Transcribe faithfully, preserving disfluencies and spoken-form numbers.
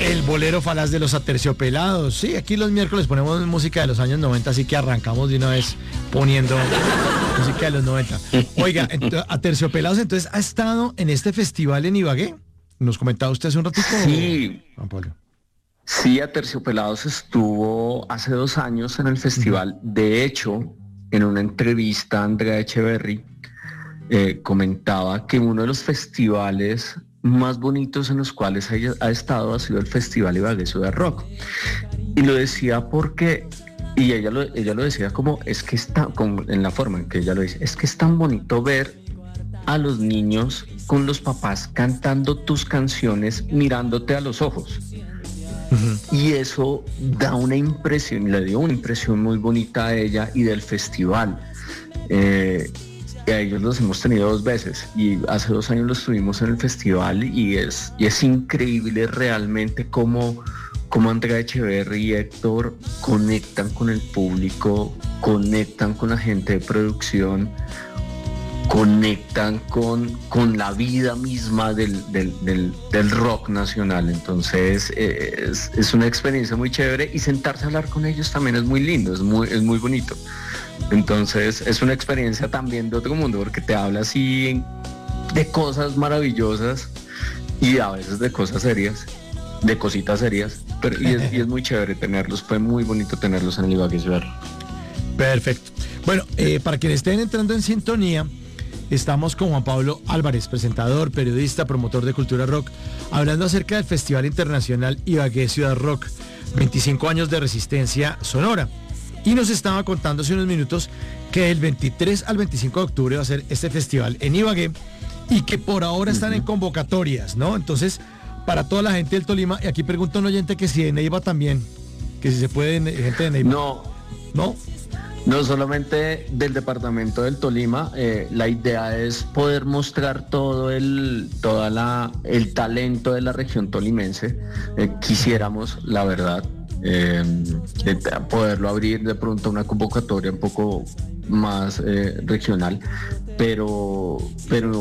El bolero falaz de los Aterciopelados. Sí, aquí los miércoles ponemos música de los años noventa, así que arrancamos de una vez poniendo música de los noventa. Oiga, ent- Aterciopelados entonces ha estado en este festival en Ibagué. ¿Nos comentaba usted hace un ratico? Sí. Juan Pablo. Sí, Aterciopelados estuvo hace dos años en el festival. Uh-huh. De hecho, en una entrevista, Andrea Echeverry eh, comentaba que uno de los festivales más bonitos en los cuales ella ha estado ha sido el Festival Ibagué Ciudad Rock. Y lo decía porque, y ella lo, ella lo decía como, es que está, como en la forma en que ella lo dice, es que es tan bonito ver a los niños con los papás cantando tus canciones mirándote a los ojos. Uh-huh. Y eso da una impresión, le dio una impresión muy bonita a ella y del festival. Eh, y a ellos los hemos tenido dos veces y hace dos años los tuvimos en el festival y es, y es increíble realmente cómo, cómo Andrea Echeverry y Héctor conectan con el público, conectan con la gente de producción, conectan con, con la vida misma del, del, del, del rock nacional. Entonces eh, es, es una experiencia muy chévere y sentarse a hablar con ellos también es muy lindo, es muy, es muy bonito. Entonces es una experiencia también de otro mundo porque te habla así de cosas maravillosas y a veces de cosas serias, de cositas serias, pero y es, y es muy chévere tenerlos, fue muy bonito tenerlos en el Ibagué Ciudad. Perfecto. Bueno, eh, para quienes estén entrando en sintonía, estamos con Juan Pablo Álvarez, presentador, periodista, promotor de cultura rock, hablando acerca del Festival Internacional Ibagué Ciudad Rock, veinticinco años de resistencia sonora. Y nos estaba contando hace unos minutos que del veintitrés al veinticinco de octubre va a ser este festival en Ibagué y que por ahora están uh-huh. en convocatorias, ¿no? Entonces, para toda la gente del Tolima, y aquí pregunta un oyente que si de Neiva también, que si se puede, gente de Neiva. No. ¿No? No solamente del departamento del Tolima, eh, la idea es poder mostrar todo el, toda la, el talento de la región tolimense. Eh, quisiéramos, la verdad, eh, de poderlo abrir de pronto a una convocatoria un poco más eh, regional, pero, pero